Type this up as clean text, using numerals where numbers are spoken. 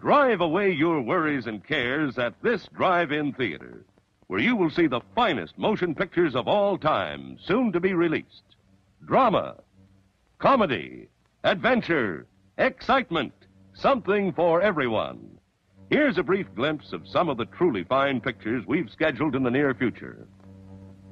Drive away your worries and cares at this drive-in theater, where you will see the finest motion pictures of all time, soon to be released. Drama, comedy, adventure, excitement, something for everyone. Here's a brief glimpse of some of the truly fine pictures we've scheduled in the near future.